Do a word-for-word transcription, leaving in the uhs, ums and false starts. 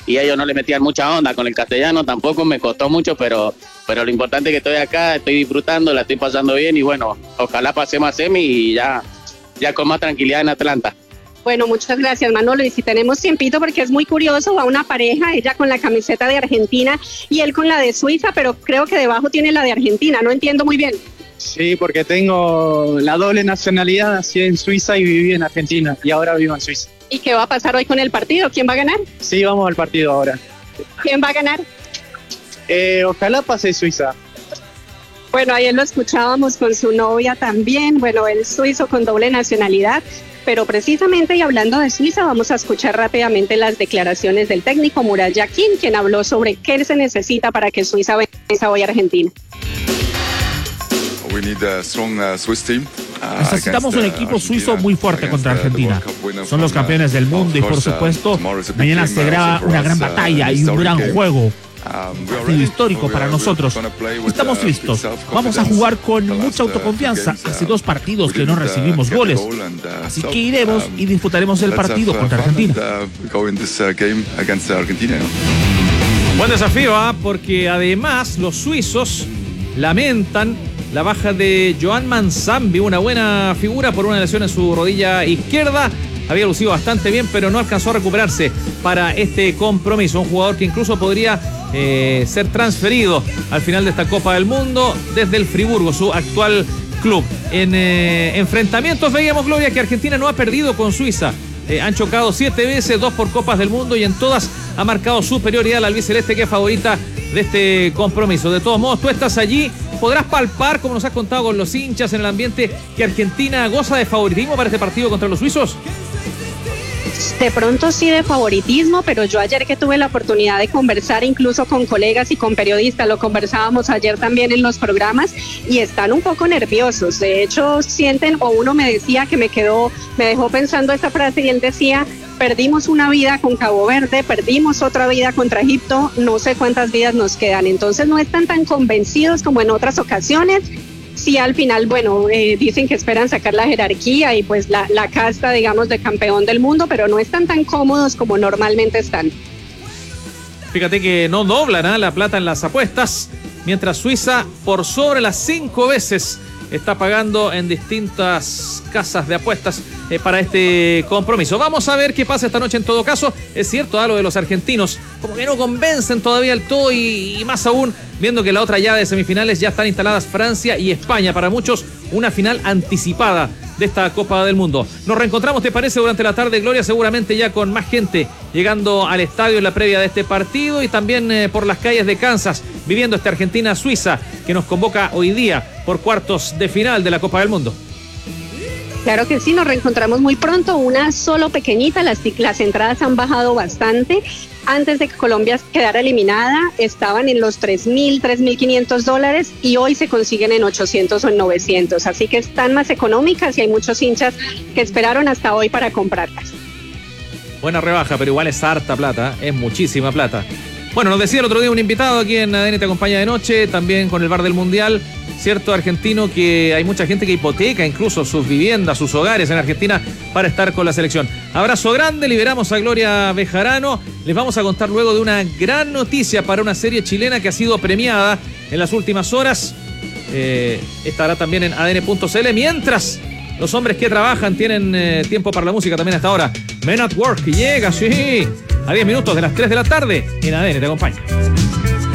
y ellos no le metían mucha onda con el castellano, tampoco me costó mucho, pero, pero lo importante es que estoy acá, estoy disfrutando, la estoy pasando bien y bueno, ojalá pasemos a semi y ya, ya con más tranquilidad en Atlanta. Bueno, muchas gracias, Manolo. Y si tenemos tiempito, porque es muy curioso, va una pareja, ella con la camiseta de Argentina y él con la de Suiza, pero creo que debajo tiene la de Argentina, no entiendo muy bien. Sí, porque tengo la doble nacionalidad, nací en Suiza y viví en Argentina, y ahora vivo en Suiza. ¿Y qué va a pasar hoy con el partido? ¿Quién va a ganar? Sí, vamos al partido ahora. ¿Quién va a ganar? Eh, ojalá pase Suiza. Bueno, ayer lo escuchábamos con su novia también, bueno, él suizo con doble nacionalidad, pero precisamente y hablando de Suiza, vamos a escuchar rápidamente las declaraciones del técnico Murat Yakin, quien habló sobre qué se necesita para que Suiza venza hoy a Argentina. Necesitamos un equipo suizo muy fuerte contra Argentina. Son los campeones del mundo y por supuesto mañana se graba una gran batalla y un gran juego. Partido histórico para nosotros. Estamos listos. Vamos a jugar con mucha autoconfianza. Hace dos partidos que no recibimos goles. Así que iremos y disputaremos el partido contra Argentina. Buen desafío, ¿eh? Porque además los suizos lamentan la baja de Joan Manzambi, una buena figura por una lesión en su rodilla izquierda. Había lucido bastante bien, pero no alcanzó a recuperarse para este compromiso. Un jugador que incluso podría eh, ser transferido al final de esta Copa del Mundo desde el Friburgo, su actual club. En eh, enfrentamientos veíamos, Gloria, que Argentina no ha perdido con Suiza. Eh, han chocado siete veces, dos por Copas del Mundo, y en todas ha marcado superioridad la albiceleste, que es favorita de este compromiso. De todos modos, tú estás allí, podrás palpar, como nos has contado con los hinchas en el ambiente, que Argentina goza de favoritismo para este partido contra los suizos. De pronto sí de favoritismo, pero yo ayer que tuve la oportunidad de conversar incluso con colegas y con periodistas, lo conversábamos ayer también en los programas, y están un poco nerviosos. De hecho sienten, o uno me decía que me quedó, me dejó pensando esta frase, y él decía: perdimos una vida con Cabo Verde, perdimos otra vida contra Egipto, no sé cuántas vidas nos quedan. Entonces no están tan convencidos como en otras ocasiones. Sí, al final, bueno, eh, dicen que esperan sacar la jerarquía y pues la, la casta, digamos, de campeón del mundo, pero no están tan cómodos como normalmente están. Fíjate que no doblan ¿eh? la plata en las apuestas, mientras Suiza por sobre las cinco veces está pagando en distintas casas de apuestas eh, para este compromiso. Vamos a ver qué pasa esta noche en todo caso. Es cierto, a lo de los argentinos, como que no convencen todavía el todo, y, y más aún viendo que la otra llave de semifinales ya están instaladas Francia y España. Para muchos, una final anticipada de esta Copa del Mundo. Nos reencontramos, ¿te parece?, durante la tarde, Gloria, seguramente ya con más gente llegando al estadio en la previa de este partido, y también eh, por las calles de Kansas, viviendo esta Argentina-Suiza que nos convoca hoy día por cuartos de final de la Copa del Mundo. Claro que sí, nos reencontramos muy pronto. Una solo pequeñita, las, las entradas han bajado bastante. Antes de que Colombia quedara eliminada, estaban en los tres mil, tres mil quinientos dólares, y hoy se consiguen en ochocientos o en novecientos. Así que están más económicas, y hay muchos hinchas que esperaron hasta hoy para comprarlas. Buena rebaja, pero igual es harta plata, es muchísima plata. Bueno, nos decía el otro día un invitado aquí en A D N Te Acompaña de Noche, también con el bar del Mundial, cierto argentino, que hay mucha gente que hipoteca incluso sus viviendas, sus hogares en Argentina para estar con la selección. Abrazo grande, liberamos a Gloria Bejarano. Les vamos a contar luego de una gran noticia para una serie chilena que ha sido premiada en las últimas horas. Eh, estará también en A D N punto C L, mientras los hombres que trabajan tienen eh, tiempo para la música también hasta ahora. Men at Work, que llega, sí, a diez minutos de las tres de la tarde en A D N Te Acompaña.